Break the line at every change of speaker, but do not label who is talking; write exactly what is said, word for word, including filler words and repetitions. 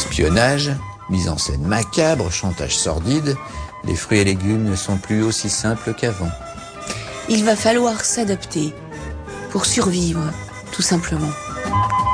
Espionnage, mise en scène macabre, chantage sordide, les fruits et légumes ne sont plus aussi simples qu'avant.
Il va falloir s'adapter pour survivre, tout simplement.